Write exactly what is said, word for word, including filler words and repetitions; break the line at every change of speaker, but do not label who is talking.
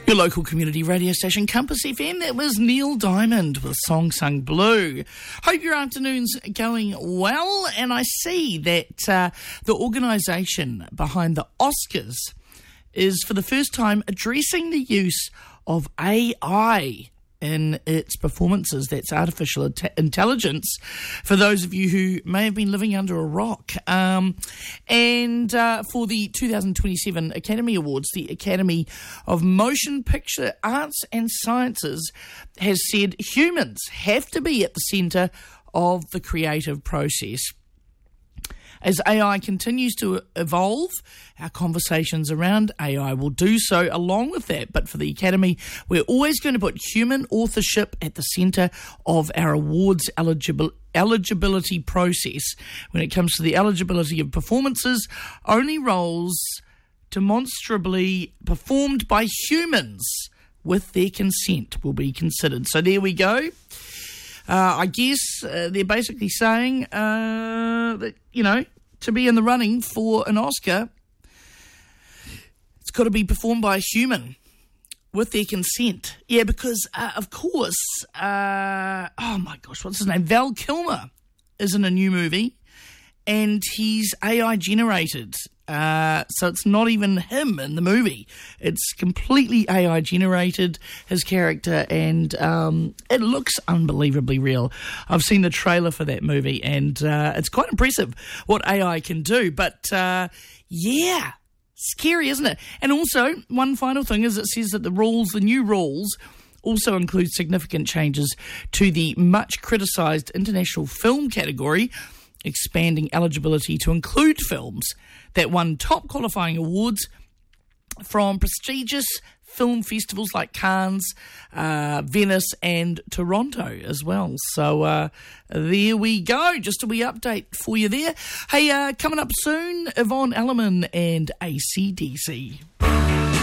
Your local community radio station, Compass F M. That was Neil Diamond with Song Sung Blue. Hope your afternoon's going well. And I see that uh, the organisation behind the Oscars is for the first time addressing the use of A I in its performances. That's artificial inte- intelligence, for those of you who may have been living under a rock. Um, and uh, for the two thousand twenty-seven Academy Awards, the Academy of Motion Picture Arts and Sciences has said humans have to be at the centre of the creative process. As A I continues to evolve, our conversations around A I will do so along with that. But for the Academy, we're always going to put human authorship at the centre of our awards eligible, eligibility process. When it comes to the eligibility of performances, only roles demonstrably performed by humans with their consent will be considered. So there we go. Uh, I guess uh, they're basically saying uh, that, you know, to be in the running for an Oscar, it's got to be performed by a human with their consent. Yeah, because, uh, of course, uh, oh my gosh, what's his name? Val Kilmer is in a new movie, and he's A I generated. Uh, so it's not even him in the movie. It's completely A I generated, his character, and um, it looks unbelievably real. I've seen the trailer for that movie, and uh, it's quite impressive what A I can do. But, uh, yeah, scary, isn't it? And also, one final thing is it says that the rules, the new rules, also include significant changes to the much criticised international film category, expanding eligibility to include films that won top qualifying awards from prestigious film festivals like Cannes, uh, Venice and Toronto as well. So uh, there we go. Just a wee update for you there. Hey, uh, coming up soon, Yvonne Elliman and A C D C.